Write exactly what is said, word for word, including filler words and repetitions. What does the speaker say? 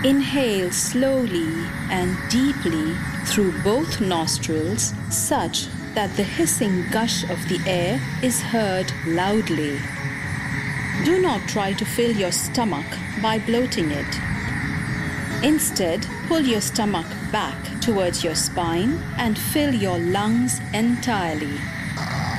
Inhale slowly and deeply through both nostrils, such that the hissing gush of the air is heard loudly. Do not try to fill your stomach by bloating it. Instead, pull your stomach back towards your spine and fill your lungs entirely.